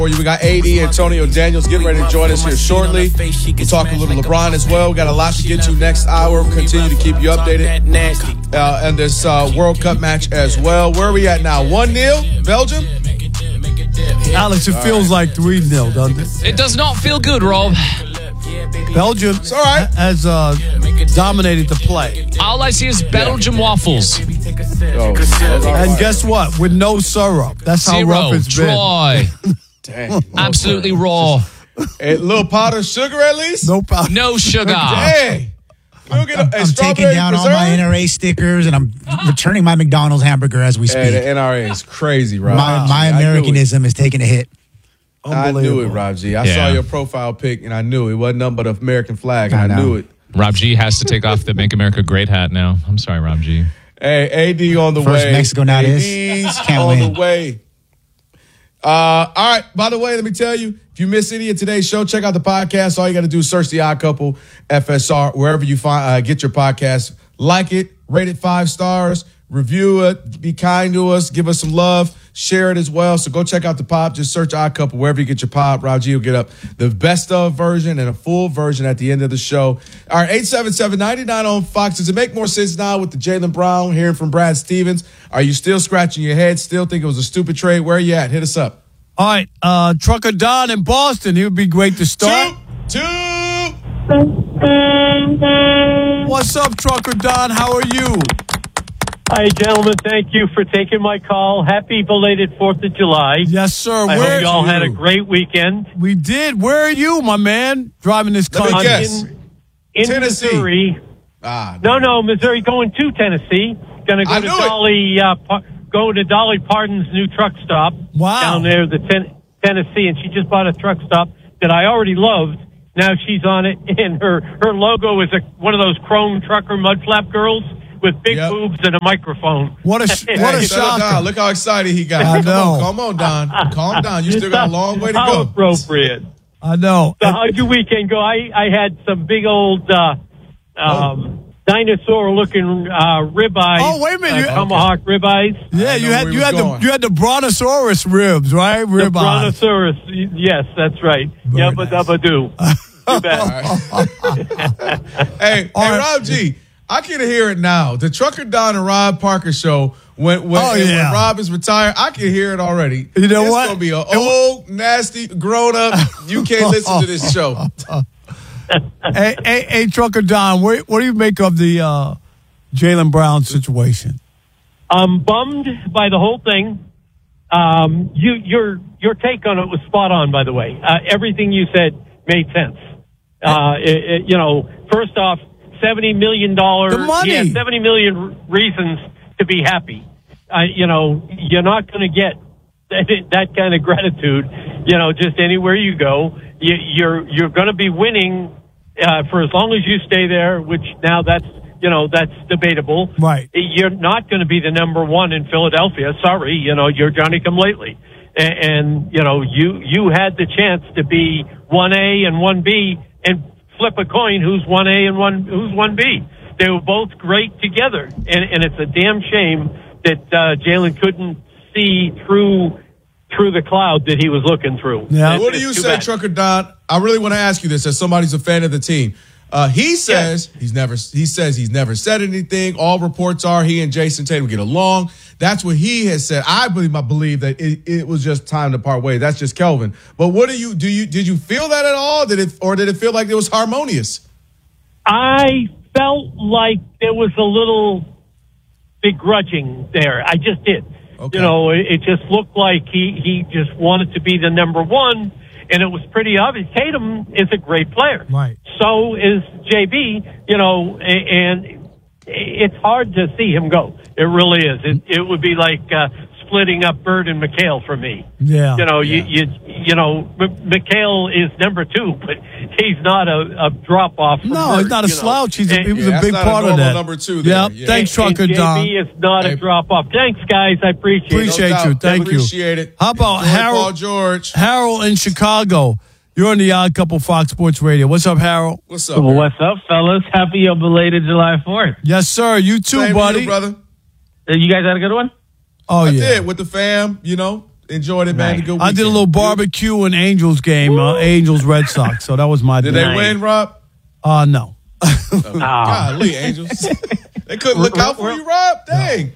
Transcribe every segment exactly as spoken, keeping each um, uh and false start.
For you, we got A D, Antonio Daniels getting ready to join us here shortly. We'll talk a little LeBron as well. We got a lot to get to next hour. We'll continue to keep you updated uh, and this uh, World Cup match as well. Where are we at now? one nil, Belgium? Alex, it feels like three nil, doesn't it? It does not feel good, Rob. Belgium It's all right. has uh, dominated the play. All I see is Belgium waffles. Oh, And guess what? With no syrup. That's how Zero. rough it's been. Dry. dang. Absolutely raw. A little powder of sugar at least? No problem. No sugar. Hey. We'll get a, a I'm taking strawberry down preserve? all my N R A stickers, and I'm returning my McDonald's hamburger as we speak. Hey, the N R A is crazy, Rob. my my I knew it. Americanism is taking a hit. I knew it, Rob G. I Yeah. saw your profile pic, and I knew it wasn't nothing but an American flag, and I I, know. knew it. Rob G has to take off the Make America Great hat now. I'm sorry, Rob G. Hey, A D on the First way. Mexico now A is. D's Can't on win. the way. Uh, all right. By the way, let me tell you, if you missed any of today's show, check out the podcast. All you got to do is search The Odd Couple F S R wherever you find uh, get your podcast. Like it, rate it five stars, review it, be kind to us, give us some love, share it as well. So go check out the pod. Just search Odd Couple wherever you get your pod. Rob G will get up the best of version and a full version at the end of the show. All right, eight seven seven, nine nine on Fox. Does it make more sense now with the Jaylen Brown hearing from Brad Stevens? Are you still scratching your head? Still think it was a stupid trade? Where are you at? Hit us up. All right, uh, Trucker Don in Boston. He would be great to start. Two, two. What's up, Trucker Don? How are you? Hi, gentlemen. Thank you for taking my call. Happy belated fourth of July. Yes, sir. I Where hope you all had a great weekend. We did. Where are you, my man? Driving this Let me country. guess. In, in Tennessee. Missouri. Ah, No, no, Missouri going to Tennessee. Going to go I to knew it. Dolly, uh, Pa- go to Dolly Parton's new truck stop Wow. down there, the ten- Tennessee, and she just bought a truck stop that I already loved. Now she's on it, and her her logo is a, one of those chrome trucker mud flap girls with big Yep. boobs and a microphone. What a sh- what Hey, a settle down. shocker. Look how excited he got. I Come know. on, come on, Don. Calm down. You still got a long way to How go. appropriate. I know. So how'd your weekend go? I, I had some big old uh, um, dinosaur-looking uh, ribeyes. Oh, wait a minute. Uh, You- tomahawk ribeyes. Yeah, I you know had where you he had was the going. you had the brontosaurus ribs, right? The Rib eyes. brontosaurus. Yes, that's right. Very Yabba nice. dabba doo. Too bad. Hey, All hey, right. Rob G, I can hear it now. The Trucker Don and Rob Parker show, when when, Oh, and yeah. when Rob is retired, I can hear it already. You know it's what? It's going to be an It wa- old, nasty, grown-up, you can't listen to this show. hey, hey, hey, Trucker Don, what, what do you make of the uh, Jaylen Brown situation? I'm bummed by the whole thing. Um, you, your your take on it was spot on, by the way. Uh, everything you said made sense. Uh, it, it, you know, first off, seventy million dollars. The money. He has seventy million r- reasons to be happy. Uh, you know, you're not going to get that, that kind of gratitude. You know, just anywhere you go, you, you're you're going to be winning uh, for as long as you stay there. Which now that's you know that's debatable. Right. You're not going to be the number one in Philadelphia. Sorry, you know you're Johnny Come Lately, and, and you know you you had the chance to be one A and one B and flip a coin who's one A and one who's one B. They were both great together, and, and it's a damn shame that uh, Jaylen couldn't see through through the cloud that he was looking through. Yeah. It's- What do it's you too say, bad. Trucker Don? I really want to ask you this as somebody who's a fan of the team. Uh, he says he's never. He says he's never said anything. All reports are he and Jason Tatum get along. That's what he has said. I believe. I believe that it, it was just time to part ways. That's just Kelvin. But what do you do? You did you feel that at all? Did it or did it feel like it was harmonious? I felt like there was a little begrudging there. I just did. Okay. You know, it, it just looked like he, he just wanted to be the number one, and it was pretty obvious. Tatum is a great player. Right. So is J B, you know, a- and it's hard to see him go. It really is. It, it would be like uh, splitting up Bird and McHale for me. Yeah. You know, Yeah. you, you you know, M- McHale is number two, but he's not a, a drop off. No, he's not a slouch. He's a, he was Yeah, a that's big not a part of normal that. number two there. Yep. Yeah. Thanks, Trucker and Don. J B is not Hey. a drop off. Thanks, guys. I appreciate it. Appreciate No doubt. you. Thank you. Appreciate it. How about Enjoy Harold- Paul George? Harold in Chicago. You're on the Odd Couple Fox Sports Radio. What's up, Harold? What's up? Well, man? what's up, fellas? Happy belated July fourth. Yes, sir. You too, Same to buddy. you, brother. Uh, You guys had a good one? Oh I yeah. did with the fam. You know, Enjoyed it, man. Nice. A good I did a weekend. little barbecue in Angels game, uh, Angels Red Sox. So that was my Did day. they Nice. win, Rob? Uh, no. Oh, golly, Angels. They couldn't look out for you, Rob? Dang.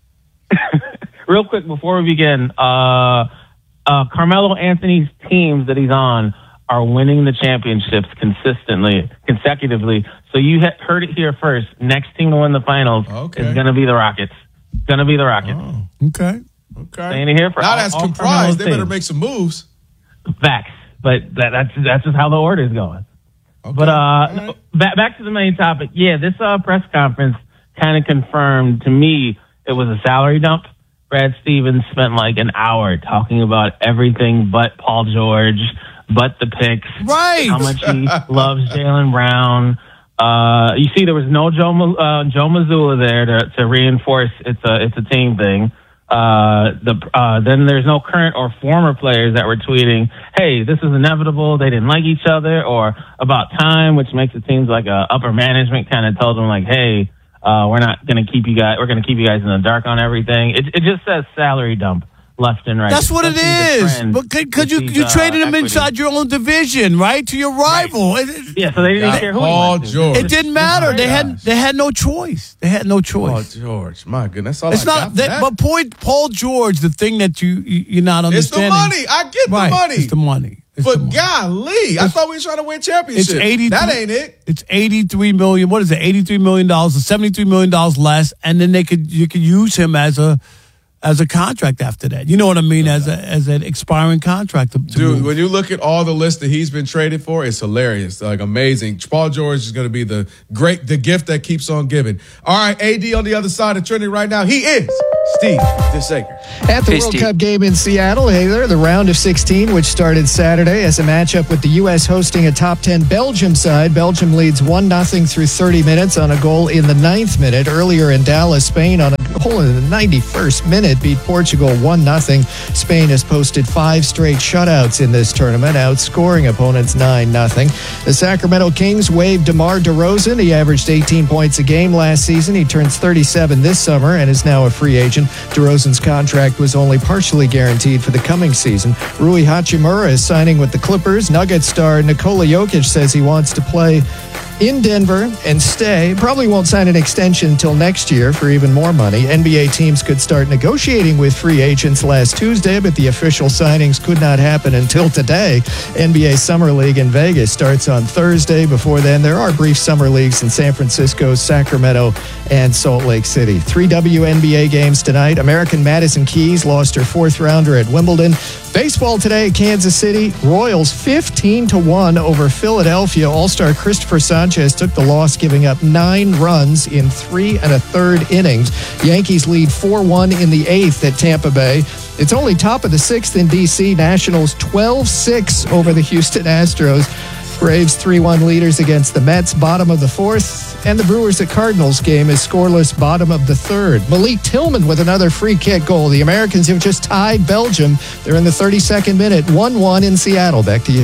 Real quick before we begin, uh, uh, Carmelo Anthony's teams that he's on are winning the championships consistently, consecutively. So you ha- heard it here first. Next team to win the finals Okay. is going to be the Rockets. Going to be the Rockets. Oh, Okay. okay. Saying it here for now all- that's all comprised. Carmelo's They better teams. make some moves. Facts, but that, that's that's just how the order is going. Okay. But uh, All right. back back to the main topic. Yeah, this uh, press conference kind of confirmed to me it was a salary dump. Brad Stevens spent like an hour talking about everything but Paul George, but the picks, Right. how much he loves Jaylen Brown. Uh, you see, there was no Joe Ma- uh, Joe Mazzulla there to, to reinforce it's a it's a team thing. Uh, the uh, then there's no current or former players that were tweeting, "Hey, this is inevitable. They didn't like each other," or "About time," which makes it seem like uh, upper management kind of told them like, "Hey, uh, we're not going to keep you guys. We're going to keep you guys in the dark on everything." It it just says salary dump left and right. That's what it Especially the is. trend But could, could with you these, you uh, traded him equities. inside your own division, right? To your rival. It, it- Yeah, so they didn't Got care who he Paul went to. George. it didn't matter. They had Gosh. they had no choice. They had no Paul choice. George. My goodness. That's all It's I got not for that, that. but point Paul George. The thing that you, you you're not It's the understanding. money. I get Right. the money. It's the money. It's But the money. golly, I thought we were trying to win championships. It's eighty. That ain't it. It's eighty-three million. What is it? Eighty-three million dollars or seventy-three million dollars less, and then they could you could use him as a as a contract after that. You know what I mean? As a as an expiring contract. To, to Dude, move. when you look at all the lists that he's been traded for, it's hilarious. Like amazing. Paul George is going to be the great, the gift that keeps on giving. All right, A D on the other side of Trinity right now. He is Steve DeSaker. At the Hey, World Steve. Cup game in Seattle, hey there, the round of sixteen, which started Saturday as a matchup with the U S hosting a top ten Belgium side. Belgium leads one nothing through thirty minutes on a goal in the ninth minute. Earlier in Dallas, Spain on a goal in the ninety-first minute beat Portugal one nothing. Spain has posted five straight shutouts in this tournament, outscoring opponents nine nothing. The Sacramento Kings waived DeMar DeRozan. He averaged eighteen points a game last season. He turns thirty-seven this summer and is now a free agent. DeRozan's contract was only partially guaranteed for the coming season. Rui Hachimura is signing with the Clippers. Nuggets star Nikola Jokic says he wants to play in Denver and stay. Probably won't sign an extension until next year for even more money. N B A teams could start negotiating with free agents last Tuesday, but the official signings could not happen until today. N B A Summer League in Vegas starts on Thursday. Before then, there are brief summer leagues in San Francisco, Sacramento, and Salt Lake City. Three W N B A games tonight. American Madison Keys lost her fourth rounder at Wimbledon. Baseball today, Kansas City Royals fifteen to one over Philadelphia. All-star Christopher Sanchez took the loss, giving up nine runs in three and a third innings. Yankees lead four one in the eighth at Tampa Bay. It's only top of the sixth in D C. Nationals twelve six over the Houston Astros. Braves three one leaders against the Mets, bottom of the fourth. And the Brewers at Cardinals game is scoreless, bottom of the third. Malik Tillman with another free kick goal. The Americans have just tied Belgium. They're in the thirty-second minute, one one in Seattle. Back to you.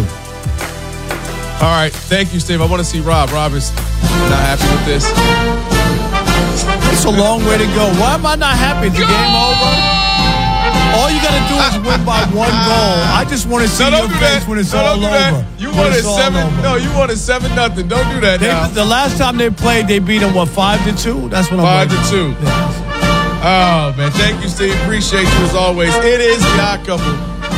All right, thank you, Steve. I want to see Rob. Rob is not happy with this. It's a long way to go. Why am I not happy? The game over? All you got to do is win by one goal. I just want to see No, your don't do face that. when it's no, all don't do over. that. You When wanted it's all seven. over. No, you wanted seven nothing. Don't do that They, now. the last time they played, they beat them, what, five to two? That's what I'm Five to waiting two. for. Yeah. Oh man, thank you, Steve. Appreciate you as always. It is the Odd Couple.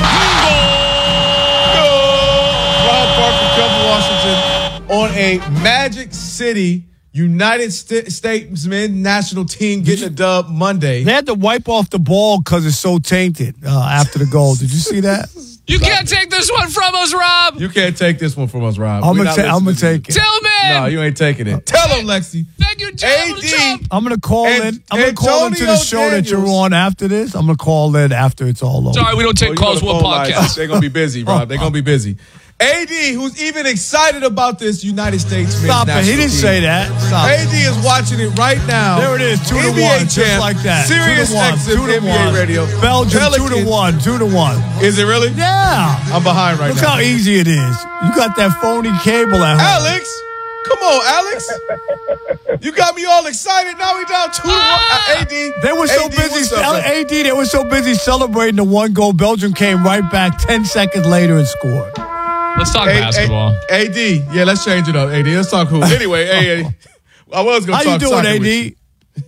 Rob Parker, Kevin Washington on a Magic City United St- Statesmen national team getting a dub Monday. They had to wipe off the ball because it's so tainted uh, after the goal. Did you see that? You can't take this one from us, Rob. You can't take this one from us, Rob. I'm We're gonna not ta- I'm gonna listening take to it. Tillman. you. No, you ain't taking it. Tell him, Lexi. Thank you, Donald A D. Trump. I'm gonna call And- in. I'm gonna call into the Antonio show that you're Daniels. on after this. I'm gonna call in after it's all over. Sorry, we don't Oh, take you calls. on the We'll phone lines. podcast. They're gonna be busy, Rob. They're gonna be busy. A D, who's even excited about this United States men's Stop it. national He didn't team. say that. Stop A it. D is watching it right now. There it is, two to N B A one, just champ, like that. Sirius two to one, X two to M, N B A one. radio. Belgium, two to Pelicans. one, two to one. Is it really? Yeah. I'm behind right Look now. how easy it is. You got that phony cable at home. Alex, Come on, Alex. You got me all excited. Now we down two to one. Uh, A D. They were so A D, busy. what's up, man? A D. They were so busy celebrating the one goal. Belgium came right back ten seconds later and scored. Let's talk A- basketball. A- AD. Yeah, let's change it up. A D. Let's talk hoop. Anyway, hey, hey, I was going How to you talk doing, soccer A with D? you.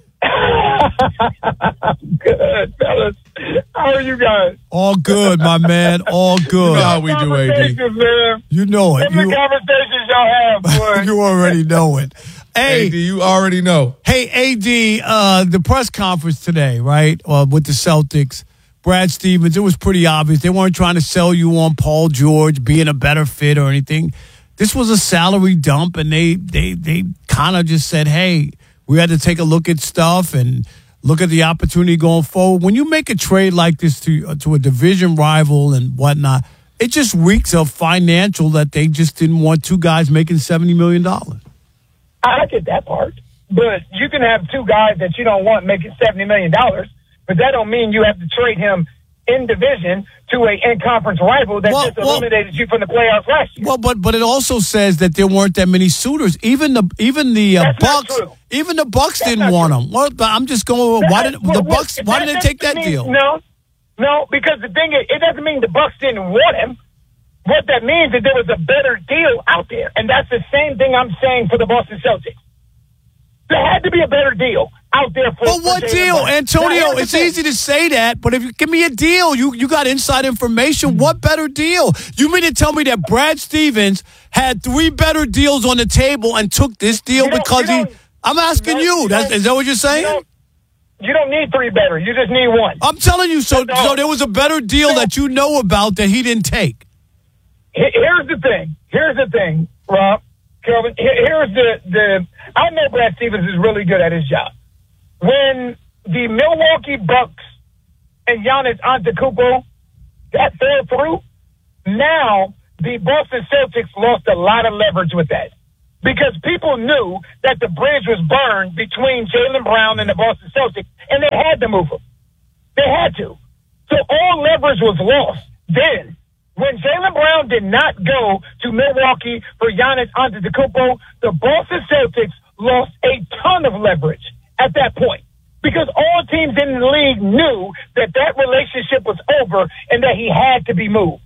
Good, fellas. How are you guys? All good, my man. All You know good. how we do, A D. Conversations, man. You know it. Them the You, conversations y'all have, boy. you already know it. Hey, A D, you already know. Hey, A D, uh, the press conference today, right, uh, with the Celtics, Brad Stevens, it was pretty obvious. They weren't trying to sell you on Paul George being a better fit or anything. This was a salary dump, and they they they kind of just said, hey, we had to take a look at stuff and look at the opportunity going forward. When you make a trade like this to, uh, to a division rival and whatnot, it just reeks of financial that they just didn't want two guys making seventy million dollars. I get that part. But you can have two guys that you don't want making seventy million dollars, but that don't mean you have to trade him in division to a in-conference rival that Well, just well- eliminated you from the playoffs last year. Well, but but it also says that there weren't that many suitors. Even the even the uh, That's not Bucks, true. even the Bucks That's didn't not want true. him. Well, I'm just going. Why didn't Well, the well, Bucks? Why didn't they take that doesn't deal? mean- No, no, because the thing is, it doesn't mean the Bucks didn't want him. What that means is there was a better deal out there, and that's the same thing I'm saying for the Boston Celtics. There had to be a better deal out there for. But for what Jalen deal, Brown. Antonio? Now, here's the It's thing. easy to say that, but if you give me a deal, you you got inside information. What better deal? You mean to tell me that Brad Stevens had three better deals on the table and took this deal You don't- because you he? don't- I'm asking No, you. you That's, don't- is that what you're You saying? don't, you don't need three better. You just need one. I'm telling you. So That's all. so there was a better deal that you know about that he didn't take. Here- Here's the thing. Here's the thing, Rob, Kelvin. Here- Here's the the. I know Brad Stevens is really good at his job. When the Milwaukee Bucks and Giannis Antetokounmpo that fell through, now the Boston Celtics lost a lot of leverage with that because people knew that the bridge was burned between Jaylen Brown and the Boston Celtics, and they had to move him. They had to. So all leverage was lost then. When Jaylen Brown did not go to Milwaukee for Giannis Antetokounmpo, the Boston Celtics lost a ton of leverage at that point because all teams in the league knew that that relationship was over and that he had to be moved.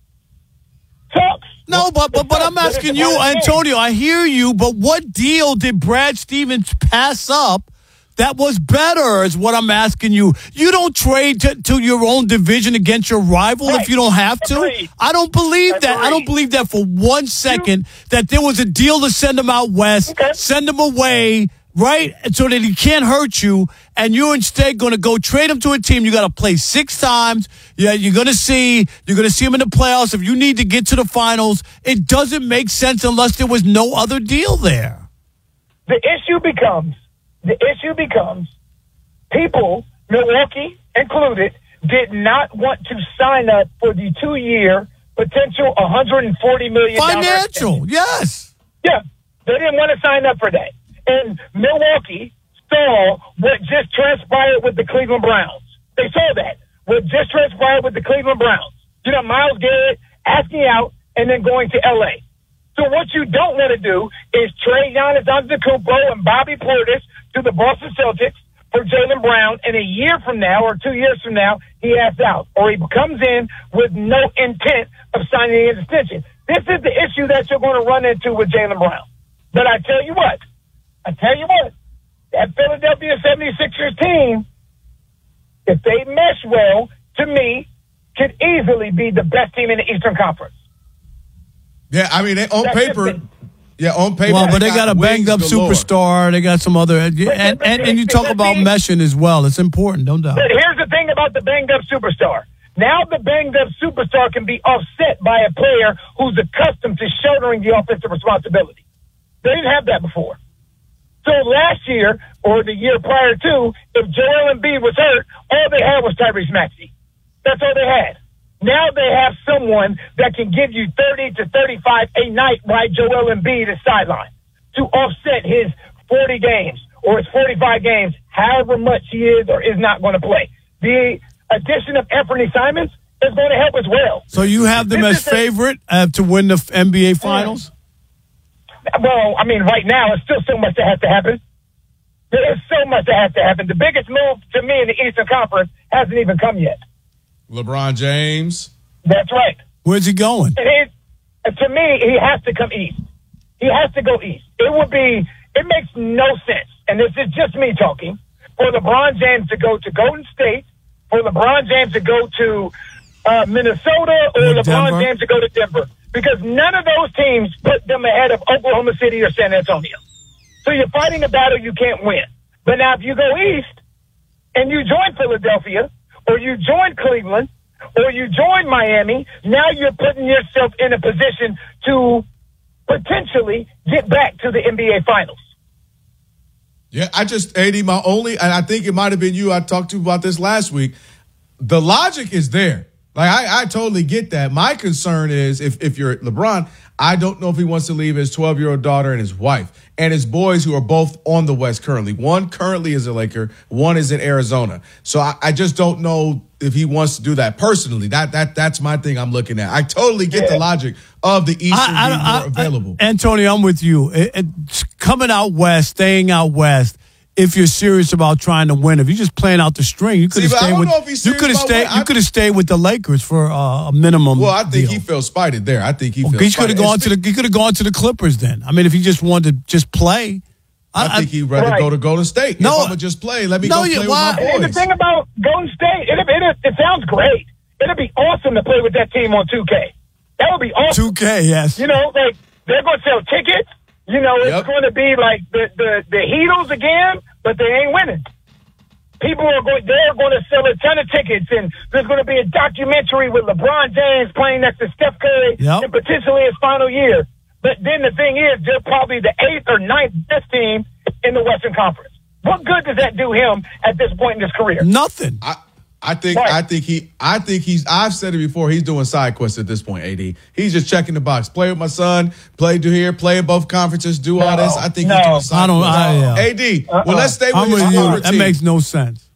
Sucks. No, but but but I'm But it's asking a you, part of the game. Antonio. I hear you, but what deal did Brad Stevens pass up that was better? Is what I'm asking you. You don't trade to, to your own division against your rival Right. if you don't have to. Agreed. I don't believe that. I don't Agreed. believe that for one second that there was a deal to send him out west, Okay. send him away. Right, so that he can't hurt you, and you're instead going to go trade him to a team you got to play six times. Yeah, you're going to see, you're going to see him in the playoffs. If you need to get to the finals, it doesn't make sense unless there was no other deal there. The issue becomes, the issue becomes, people, Milwaukee included, did not want to sign up for the two-year potential one hundred forty million dollars Financial, yes. Yeah, they didn't want to sign up for that. And Milwaukee saw what just transpired with the Cleveland Browns. They saw that. What just transpired with the Cleveland Browns. You know, Myles Garrett asking out and then going to L A. So what you don't want to do is trade Giannis Antetokounmpo and Bobby Portis to the Boston Celtics for Jaylen Brown, and a year from now or two years from now, he asks out. Or he comes in with no intent of signing an extension. This is the issue that you're going to run into with Jaylen Brown. But I tell you what, I tell you what, that Philadelphia seventy-sixers team, if they mesh well, to me, could easily be the best team in the Eastern Conference. Yeah, I mean, they, on That's paper, it. yeah, on paper. Well, but they got a banged up wings galore. superstar. They got some other, and and, and you talk about meshing as well. It's important, don't doubt. But here's the thing about the banged up superstar. Now the banged up superstar can be offset by a player who's accustomed to shouldering the offensive responsibility. They didn't have that before. So last year, or the year prior to, if Joel Embiid was hurt, all they had was Tyrese Maxey. That's all they had. Now they have someone that can give you thirty to thirty-five a night while Joel Embiid is sidelined to offset his forty games or his forty-five games, however much he is or is not going to play. The addition of Anthony Simons is going to help as well. So you have them This as is a- favorite uh, to win the N B A Finals? well, I mean, right now, it's still so much that has to happen. There is so much that has to happen. The biggest move to me in the Eastern Conference hasn't even come yet. LeBron James. That's right. Where's he going? And it, to me, he has to come east. He has to go east. It would be, it makes no sense, and this is just me talking, for LeBron James to go to Golden State, for LeBron James to go to uh, Minnesota, or Or LeBron Denver. James to go to Denver. Because none of those teams put them ahead of Oklahoma City or San Antonio. So you're fighting a battle you can't win. But now if you go east and you join Philadelphia or you join Cleveland or you join Miami, now you're putting yourself in a position to potentially get back to the N B A Finals. Yeah, I just, A D, my only, and I think it might have been you I talked to about this last week. The logic is there. Like, I, I totally get that. My concern is if, if you're LeBron, I don't know if he wants to leave his twelve-year-old daughter and his wife and his boys who are both on the West currently. One currently is a Laker. One is in Arizona. So I, I just don't know if he wants to do that personally. That that That's my thing I'm looking at. I totally get the logic of the Eastern I, I, being I, more available. I, Antonio, I'm with you. It, it's coming out west, staying out west. If you're serious about trying to win, if you're just playing out the string, you could have See, but I stayed don't with. know if he's You serious could have about stayed. winning. You I- could have stayed with the Lakers for uh, a minimum. Well, I think deal. he feels spited there. I think he feels He could have spited. gone And to the. He could have gone to the Clippers then. I mean, if he just wanted to just play, I, think he'd rather Right. go to Golden State. No. if I'm gonna just play, let me No, go you- play why- with my And the boys. thing about Golden State, it, it, it sounds great. It'd be awesome to play with that team on two K. That would be awesome. two K, yes. You know, like they're going to sell tickets. You know, it's Yep. going to be like the the the Heatles again, but they ain't winning. People are going. They're going to sell a ton of tickets, and there's going to be a documentary with LeBron James playing next to Steph Curry Yep. in potentially his final year. But then the thing is, they're probably the eighth or ninth best team in the Western Conference. What good does that do him at this point in his career? Nothing. I, I think Right. I think he I think he's I've said it before, he's doing side quests at this point, A D. He's just checking the box. Play with my son, play to here, play in both conferences, do all No, this. I think no. he's doing side I don't- quests. I- yeah. A D, well, let's stay with I'm his with former you. That team. makes no sense.